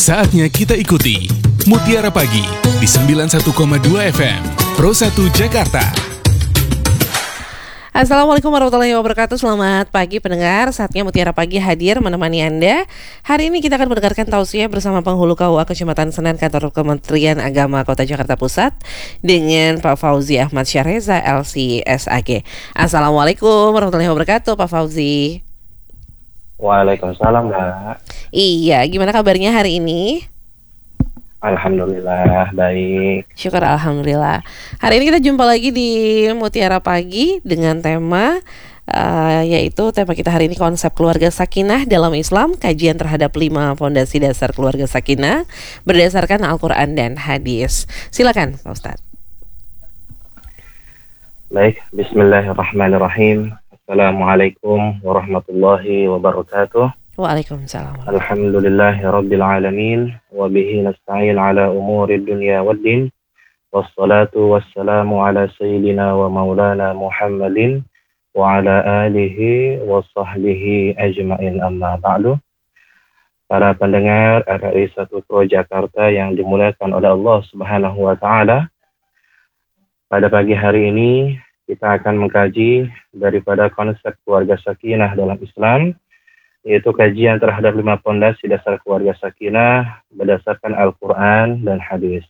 Saatnya kita ikuti Mutiara Pagi di 91,2 FM Pro 1 Jakarta. Assalamualaikum warahmatullahi wabarakatuh. Selamat pagi pendengar. Saatnya Mutiara Pagi hadir menemani Anda. Hari ini kita akan mendengarkan tausiah bersama penghulu KUA Kecamatan Senen Kantor Kementerian Agama Kota Jakarta Pusat dengan Pak Fauzi Ahmad Syareza LCSAG. Assalamualaikum warahmatullahi wabarakatuh Pak Fauzi. Waalaikumsalam, Mbak. Iya, gimana kabarnya hari ini? Alhamdulillah, baik. Syukur alhamdulillah. Hari ini kita jumpa lagi di Mutiara Pagi dengan tema yaitu tema kita hari ini konsep keluarga sakinah dalam Islam, kajian terhadap 5 fondasi dasar keluarga sakinah berdasarkan Al-Quran dan hadis. Silakan Pak Ustadz. Baik, bismillahirrahmanirrahim. Assalamualaikum warahmatullahi wabarakatuh. Waalaikumsalam. Alhamdulillahi rabbil alamin wa bihi nasta'in ala umuri dunya waddin. Wassalatu wassalamu ala sayyidina wa maulana Muhammadin wa ala alihi wa sahbihi ajma'in, amma ba'du. Para pendengar RRI 1 Pro Jakarta yang dimuliakan oleh Allah Subhanahu wa taala. Pada pagi hari ini kita akan mengkaji daripada konsep keluarga sakinah dalam Islam, yaitu kajian terhadap 5 fondasi dasar keluarga sakinah berdasarkan Al-Quran dan hadis.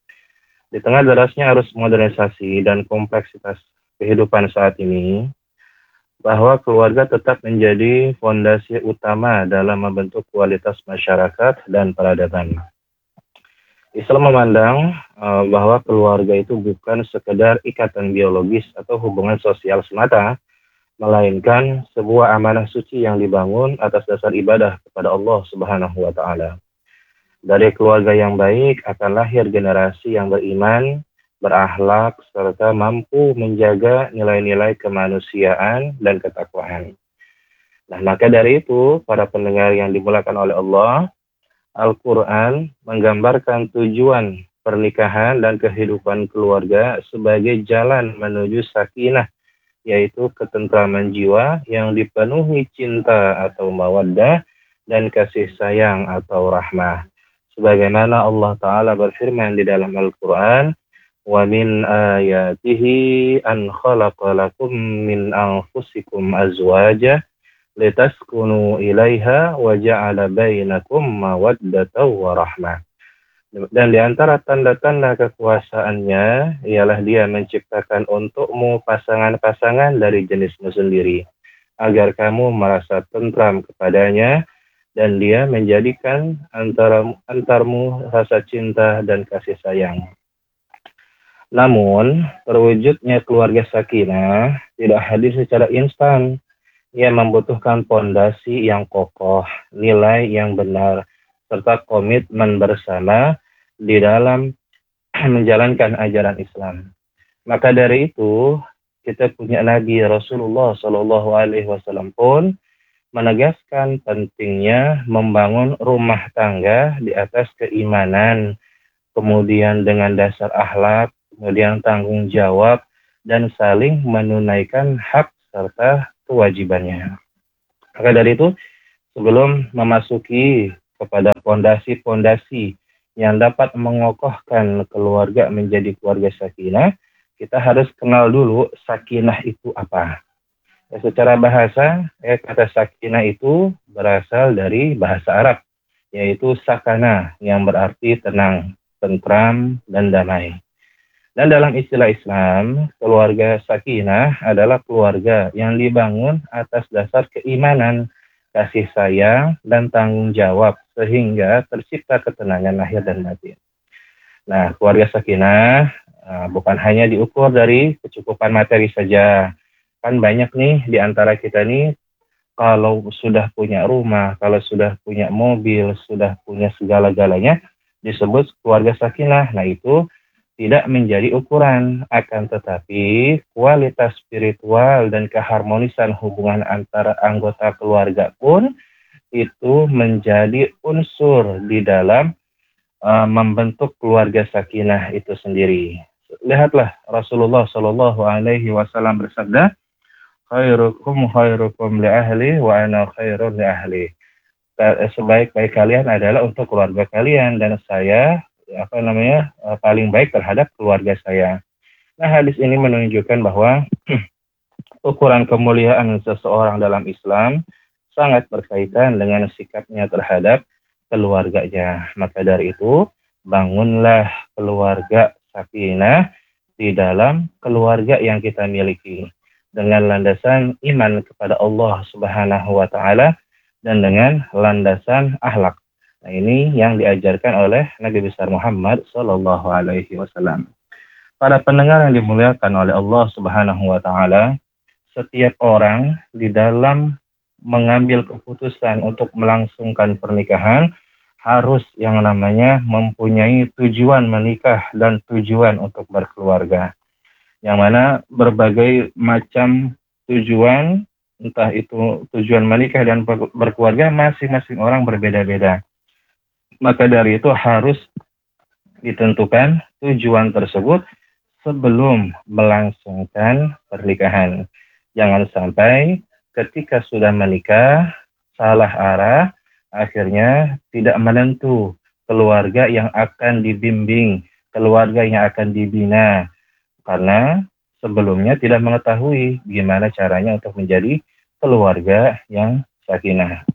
Di tengah derasnya arus modernisasi dan kompleksitas kehidupan saat ini, bahwa keluarga tetap menjadi fondasi utama dalam membentuk kualitas masyarakat dan peradaban. Islam memandang bahwa keluarga itu bukan sekedar ikatan biologis atau hubungan sosial semata, melainkan sebuah amanah suci yang dibangun atas dasar ibadah kepada Allah Subhanahu wa taala. Dari keluarga yang baik akan lahir generasi yang beriman, berakhlak, serta mampu menjaga nilai-nilai kemanusiaan dan ketakwaan. Nah, maka dari itu, para pendengar yang dimuliakan oleh Allah, Al-Quran menggambarkan tujuan pernikahan dan kehidupan keluarga sebagai jalan menuju sakinah, yaitu ketentraman jiwa yang dipenuhi cinta atau mawaddah dan kasih sayang atau rahmah. Sebagaimana Allah Ta'ala berfirman di dalam Al-Quran, وَمِنْ آيَاتِهِ أَنْ خَلَقَ لَكُمْ مِنْ أَنْفُسِكُمْ أَزْوَاجًا لِتَسْكُنُوا إِلَيْهَا وَجَعَلَ بَيْنَكُمْ مَوَدَّةً وَرَحْمَةً. Dan di antara tanda-tanda kekuasaannya ialah Dia menciptakan untukmu pasangan-pasangan dari jenismu sendiri, agar kamu merasa tentram kepadanya, dan Dia menjadikan antarmu rasa cinta dan kasih sayang. Namun, terwujudnya keluarga sakinah tidak hadir secara instan. Ia membutuhkan pondasi yang kokoh, nilai yang benar, serta komitmen bersama di dalam menjalankan ajaran Islam. Maka dari itu, kita punya Nabi Rasulullah SAW pun menegaskan pentingnya membangun rumah tangga di atas keimanan, kemudian dengan dasar akhlak, kemudian tanggung jawab, dan saling menunaikan hak serta kewajibannya. Maka dari itu, sebelum memasuki kepada fondasi-fondasi yang dapat mengokohkan keluarga menjadi keluarga sakinah, kita harus kenal dulu sakinah itu apa. Ya, secara bahasa, kata sakinah itu berasal dari bahasa Arab, yaitu sakana, yang berarti tenang, tentram, dan damai. Dan dalam istilah Islam, keluarga sakinah adalah keluarga yang dibangun atas dasar keimanan, kasih sayang, dan tanggung jawab, sehingga tercipta ketenangan lahir dan batin. Nah, keluarga sakinah bukan hanya diukur dari kecukupan materi saja. Kan banyak nih di antara kita nih, kalau sudah punya rumah, kalau sudah punya mobil, sudah punya segala-galanya, disebut keluarga sakinah. Nah, itu tidak menjadi ukuran, akan tetapi kualitas spiritual dan keharmonisan hubungan antara anggota keluarga pun itu menjadi unsur di dalam membentuk keluarga sakinah itu sendiri. Lihatlah Rasulullah Shallallahu Alaihi Wasallam bersabda, khairukum khairukum li ahli wa ana khairun li ahli. sebaik-baik kalian adalah untuk keluarga kalian, dan saya paling baik terhadap keluarga saya. Nah, hadis ini menunjukkan bahwa ukuran kemuliaan seseorang dalam Islam sangat berkaitan dengan sikapnya terhadap keluarganya. Maka dari itu, bangunlah keluarga sakinah di dalam keluarga yang kita miliki dengan landasan iman kepada Allah Subhanahu wa taala dan dengan landasan akhlak. Nah, ini yang diajarkan oleh Nabi besar Muhammad sallallahu alaihi wasallam. Para pendengar yang dimuliakan oleh Allah Subhanahu wa taala, setiap orang di dalam mengambil keputusan untuk melangsungkan pernikahan harus yang namanya mempunyai tujuan menikah dan tujuan untuk berkeluarga. Yang mana berbagai macam tujuan, entah itu tujuan menikah dan berkeluarga, masing-masing orang berbeda-beda. Maka dari itu harus ditentukan tujuan tersebut sebelum melangsungkan pernikahan. Jangan sampai ketika sudah menikah salah arah, akhirnya tidak menentu keluarga yang akan dibimbing, keluarga yang akan dibina, karena sebelumnya tidak mengetahui gimana caranya untuk menjadi keluarga yang sakinah.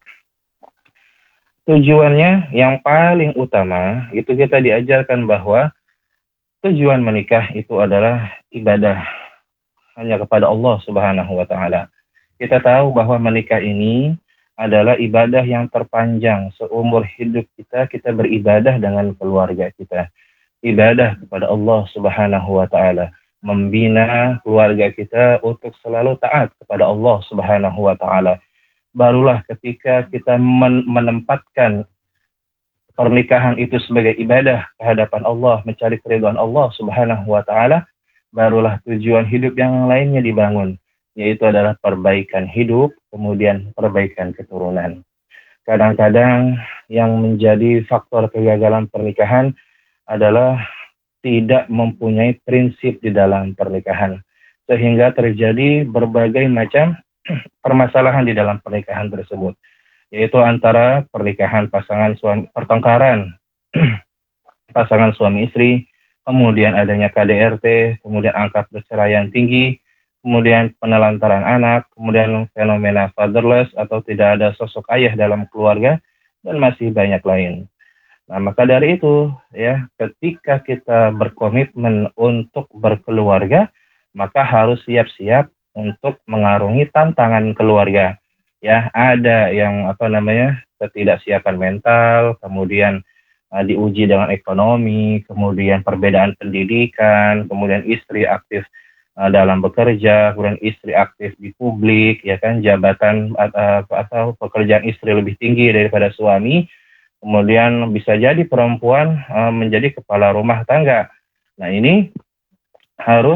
Tujuannya yang paling utama itu kita diajarkan bahwa tujuan menikah itu adalah ibadah hanya kepada Allah Subhanahu wa taala. Kita tahu bahwa menikah ini adalah ibadah yang terpanjang seumur hidup kita beribadah dengan keluarga kita. Ibadah kepada Allah Subhanahu wa taala, membina keluarga kita untuk selalu taat kepada Allah Subhanahu wa taala. Barulah ketika kita menempatkan pernikahan itu sebagai ibadah kehadapan Allah, mencari keridhaan Allah Subhanahu wa taala, barulah tujuan hidup yang lainnya dibangun, yaitu adalah perbaikan hidup, kemudian perbaikan keturunan. Kadang-kadang yang menjadi faktor kegagalan pernikahan adalah tidak mempunyai prinsip di dalam pernikahan, sehingga terjadi berbagai macam permasalahan di dalam pernikahan tersebut, yaitu antara pernikahan pertengkaran pasangan suami istri, kemudian adanya KDRT, kemudian angka perceraian tinggi, kemudian penelantaran anak, kemudian fenomena fatherless atau tidak ada sosok ayah dalam keluarga, dan masih banyak lain. Nah, maka dari itu ya, ketika kita berkomitmen untuk berkeluarga, maka harus siap-siap untuk mengarungi tantangan keluarga. Ya, ada yang ketidaksiapan mental, kemudian diuji dengan ekonomi, kemudian perbedaan pendidikan, kemudian istri aktif dalam bekerja, kemudian istri aktif di publik, ya kan, jabatan atau pekerjaan istri lebih tinggi daripada suami, kemudian bisa jadi perempuan menjadi kepala rumah tangga. Nah, ini harus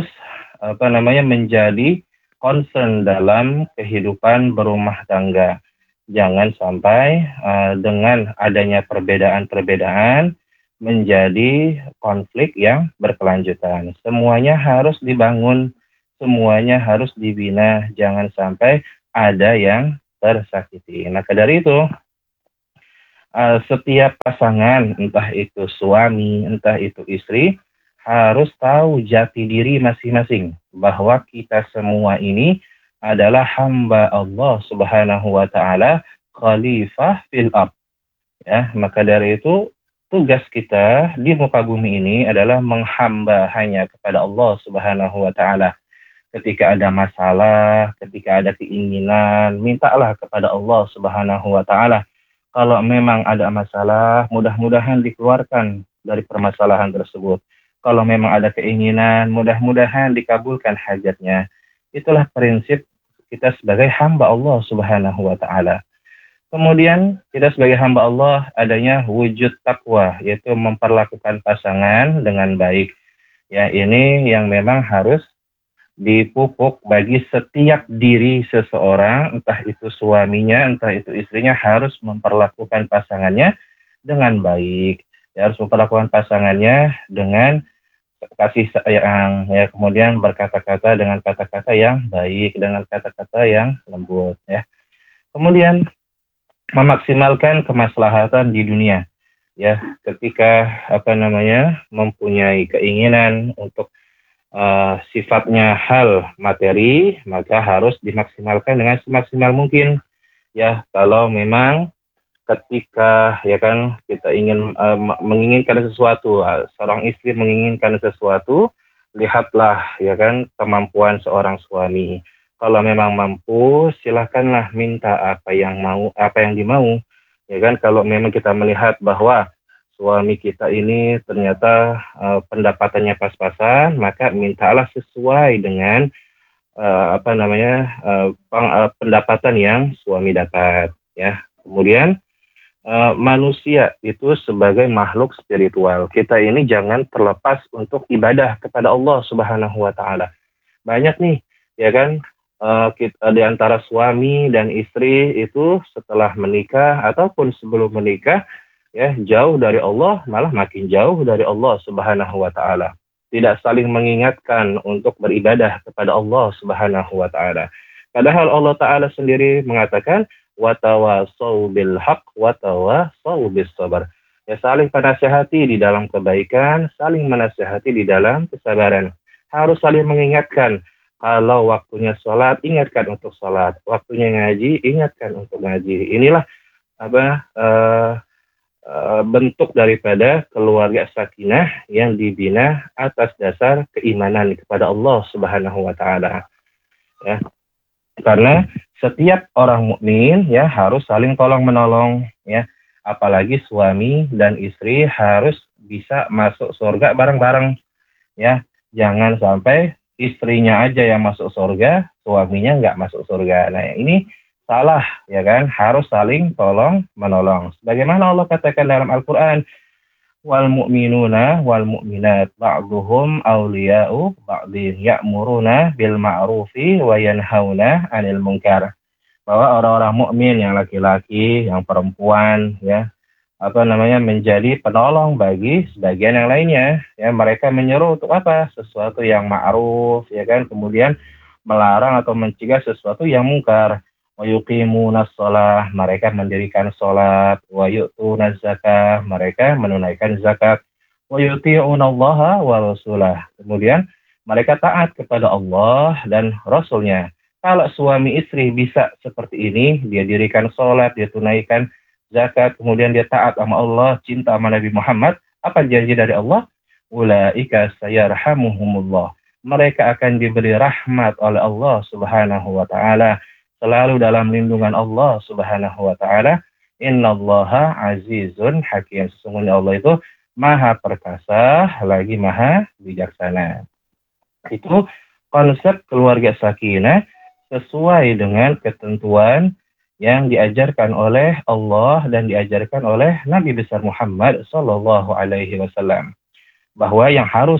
menjadi concern dalam kehidupan berumah tangga. Jangan sampai dengan adanya perbedaan-perbedaan menjadi konflik yang berkelanjutan. Semuanya harus dibangun, semuanya harus dibina, jangan sampai ada yang tersakiti. Maka dari itu, setiap pasangan, entah itu suami, entah itu istri, harus tahu jati diri masing-masing, bahwa kita semua ini adalah hamba Allah Subhanahu wa taala, khalifah fil ard. Ya, maka dari itu tugas kita di muka bumi ini adalah menghamba hanya kepada Allah Subhanahu wa taala. Ketika ada masalah, ketika ada keinginan, mintalah kepada Allah Subhanahu wa taala. Kalau memang ada masalah, mudah-mudahan dikeluarkan dari permasalahan tersebut. Kalau memang ada keinginan, mudah-mudahan dikabulkan hajatnya. Itulah prinsip kita sebagai hamba Allah Subhanahu wa taala. Kemudian kita sebagai hamba Allah adanya wujud takwa, yaitu memperlakukan pasangan dengan baik. Ya, ini yang memang harus dipupuk bagi setiap diri seseorang, entah itu suaminya, entah itu istrinya, harus memperlakukan pasangannya dengan baik. Ya, harus memperlakukan pasangannya dengan kasih sayang, ya, kemudian berkata-kata dengan kata-kata yang baik, dengan kata-kata yang lembut, ya. Kemudian memaksimalkan kemaslahatan di dunia. Ya, ketika mempunyai keinginan untuk sifatnya hal materi, maka harus dimaksimalkan dengan semaksimal mungkin. Ya, kalau memang ketika kita ingin menginginkan sesuatu, seorang istri menginginkan sesuatu, lihatlah kemampuan seorang suami. Kalau memang mampu, silakanlah minta apa yang dimau. Kalau memang kita melihat bahwa suami kita ini ternyata pendapatannya pas-pasan, maka mintalah sesuai dengan pendapatan yang suami dapat. Ya, kemudian manusia itu sebagai makhluk spiritual. Kita ini jangan terlepas untuk ibadah kepada Allah Subhanahu wa taala. Banyak nih, di antara suami dan istri itu setelah menikah ataupun sebelum menikah, jauh dari Allah, malah makin jauh dari Allah Subhanahu wa taala. Tidak saling mengingatkan untuk beribadah kepada Allah Subhanahu wa taala. Padahal Allah taala sendiri mengatakan watawasau bil haq watawasau bis sabar. Ya, saling menasihati di dalam kebaikan, saling menasihati di dalam kesabaran. Harus saling mengingatkan. Kalau waktunya sholat, ingatkan untuk sholat. Waktunya ngaji, ingatkan untuk ngaji. Inilah bentuk daripada keluarga sakinah yang dibina atas dasar keimanan kepada Allah Subhanahu wa taala. Ya. Karena setiap orang mukmin harus saling tolong menolong, apalagi suami dan istri harus bisa masuk surga bareng-bareng, jangan sampai istrinya aja yang masuk surga, suaminya nggak masuk surga. Nah, ini salah, harus saling tolong menolong. Sebagaimana Allah katakan dalam Al-Quran, wal mu'minuna wal mu'minat ba'duhum awliya'u ba'din ya'muruna bil ma'rufi wa yanhauna 'anil munkar. Bahwa orang-orang mukmin yang laki-laki, yang perempuan, menjadi penolong bagi sebagian yang lainnya. Ya, mereka menyeru untuk apa? Sesuatu yang ma'ruf, kemudian melarang atau mencegah sesuatu yang mungkar. Wa yuqimunas shalah, mereka mendirikan salat. Wa yu'tunaz zakah, mereka menunaikan zakat. Wa yuti'unallaha wa rasulah, kemudian mereka taat kepada Allah dan Rasulnya. Kalau suami istri bisa seperti ini, dia dirikan salat, dia tunaikan zakat, kemudian dia taat sama Allah, cinta sama Nabi Muhammad, apa janji dari Allah? Ulaika sayarhamuhumullah, mereka akan diberi rahmat oleh Allah Subhanahu wa taala, selalu dalam lindungan Allah Subhanahu wa taala. Innallaha azizun hakim, sesungguhnya Allah itu maha perkasa lagi maha bijaksana. Itu konsep keluarga sakinah sesuai dengan ketentuan yang diajarkan oleh Allah dan diajarkan oleh Nabi besar Muhammad sallallahu alaihi wasallam. Bahwa yang harus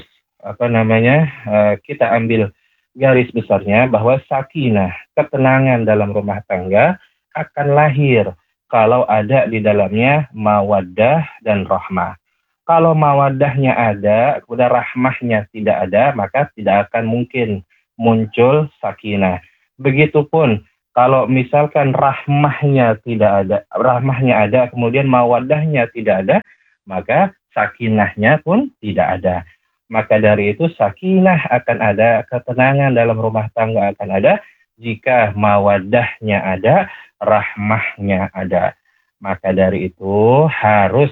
kita ambil garis besarnya, bahwa sakinah, ketenangan dalam rumah tangga akan lahir kalau ada di dalamnya mawaddah dan rahmah. Kalau mawaddahnya ada, kemudian rahmahnya tidak ada, maka tidak akan mungkin muncul sakinah. Begitupun kalau misalkan rahmahnya ada, kemudian mawaddahnya tidak ada, maka sakinahnya pun tidak ada. Maka dari itu sakinah akan ada, ketenangan dalam rumah tangga akan ada jika mawaddahnya ada, rahmahnya ada. Maka dari itu harus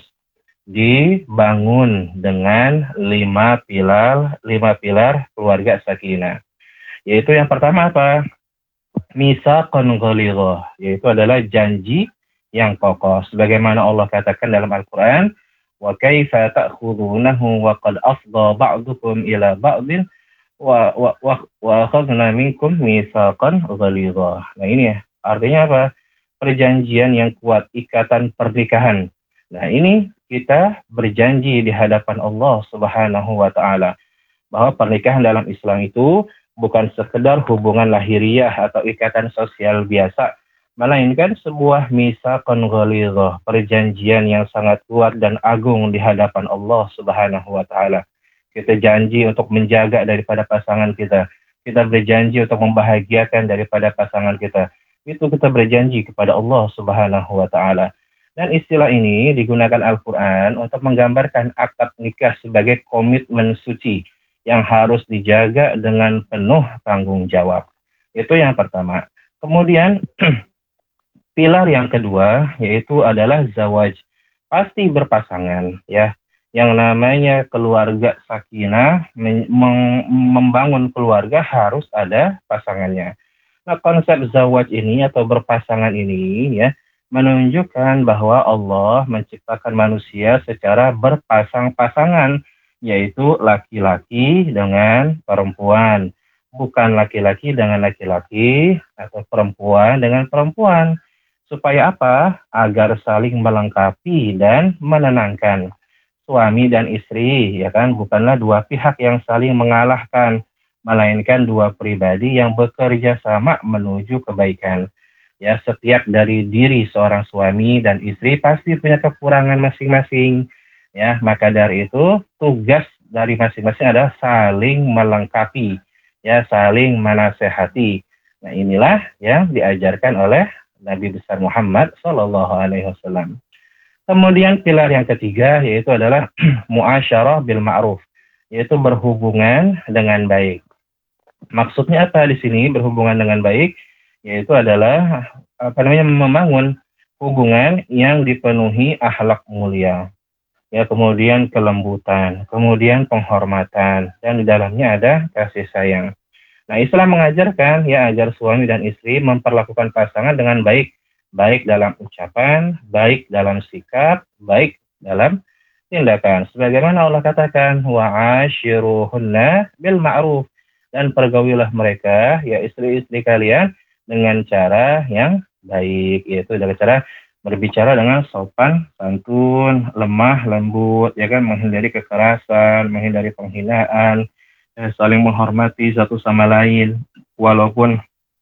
dibangun dengan 5 pilar keluarga sakinah. Yaitu yang pertama apa? Mitsaqun ghalidhah, yaitu adalah janji yang kokoh. Sebagaimana Allah katakan dalam Al-Quran, wa kaifa ta'khudunahu wa qad afdha ba'dukum ila ba'din wa akhadna minkum mitsaqan ghalidhah. Nah, ini ya, artinya apa? Perjanjian yang kuat, ikatan pernikahan. Nah, ini kita berjanji di hadapan Allah Subhanahu wa taala bahwa pernikahan dalam Islam itu bukan sekedar hubungan lahiriah atau ikatan sosial biasa, melainkan sebuah mitsaqun ghalidhah, perjanjian yang sangat kuat dan agung di hadapan Allah Subhanahu wa taala. Kita janji untuk menjaga daripada pasangan kita. Kita berjanji untuk membahagiakan daripada pasangan kita. itu kita berjanji kepada Allah Subhanahu wa taala. Dan istilah ini digunakan Al-Qur'an untuk menggambarkan akad nikah sebagai komitmen suci yang harus dijaga dengan penuh tanggung jawab. Itu yang pertama. Kemudian pilar yang kedua yaitu adalah zawaj. Pasti berpasangan ya. Yang namanya keluarga sakinah, membangun keluarga harus ada pasangannya. Nah, konsep zawaj ini atau berpasangan ini ya menunjukkan bahwa Allah menciptakan manusia secara berpasang-pasangan, yaitu laki-laki dengan perempuan, bukan laki-laki dengan laki-laki atau perempuan dengan perempuan. Supaya apa? Agar saling melengkapi dan menenangkan. Suami dan istri, ya kan, bukanlah dua pihak yang saling mengalahkan, melainkan dua pribadi yang bekerja sama menuju kebaikan. Ya, setiap dari diri seorang suami dan istri pasti punya kekurangan masing-masing. Ya, maka dari itu tugas dari masing-masing adalah saling melengkapi, ya, saling menasehati. Nah, inilah yang diajarkan oleh Nabi besar Muhammad Sallallahu Alaihi Wasallam. Kemudian pilar yang ketiga yaitu adalah muasyarah bil ma'ruf, yaitu berhubungan dengan baik. Maksudnya apa di sini berhubungan dengan baik? Yaitu adalah membangun hubungan yang dipenuhi akhlak mulia. Ya, kemudian kelembutan, kemudian penghormatan, dan di dalamnya ada kasih sayang. Nah, Islam mengajarkan ya agar suami dan istri memperlakukan pasangan dengan baik. Baik dalam ucapan, baik dalam sikap, baik dalam tindakan. Sebagaimana Allah katakan, wa'ashiruhunna bil ma'ruf, dan pergaulilah mereka, ya istri-istri kalian, dengan cara yang baik, yaitu dengan cara berbicara dengan sopan, santun, lemah, lembut, ya kan, menghindari kekerasan, menghindari penghinaan, saling menghormati satu sama lain, walaupun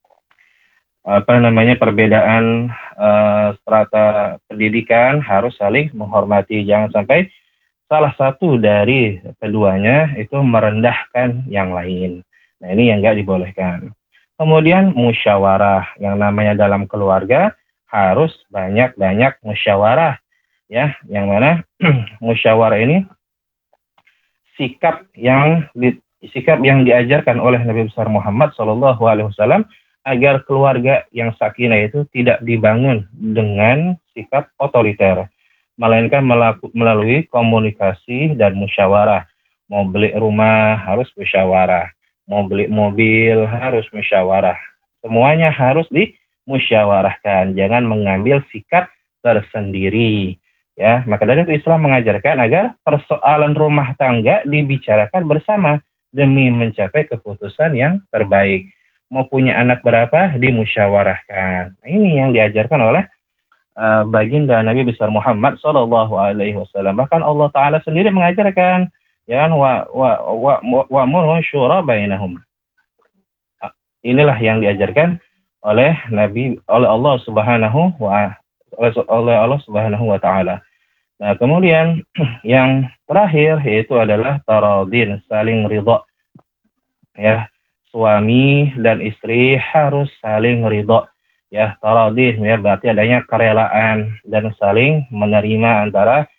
perbedaan strata pendidikan harus saling menghormati. Jangan sampai salah satu dari keduanya itu merendahkan yang lain. Nah, ini yang nggak dibolehkan. Kemudian musyawarah, yang namanya dalam keluarga harus banyak-banyak musyawarah, ya, yang mana musyawarah ini sikap yang diajarkan oleh Nabi besar Muhammad Shallallahu Alaihi Wasallam agar keluarga yang sakinah itu tidak dibangun dengan sikap otoriter, melainkan melalui komunikasi dan musyawarah. Mau beli rumah harus musyawarah, mau beli mobil harus musyawarah. Semuanya harus dimusyawarahkan, jangan mengambil sikap tersendiri. Ya, maka dari itu Islam mengajarkan agar persoalan rumah tangga dibicarakan bersama demi mencapai keputusan yang terbaik. Mau punya anak berapa dimusyawarahkan. Nah, ini yang diajarkan oleh baginda Nabi besar Muhammad Sallallahu Alaihi Wasallam. Bahkan Allah Taala sendiri mengajarkan, ya, wa syura bainahum. Inilah yang diajarkan oleh Allah Subhanahu wa Taala. Nah, kemudian yang terakhir yaitu adalah taradin, saling ridha. Ya, suami dan istri harus saling ridha. Ya, taradih, ya, berarti adanya kerelaan dan saling menerima antara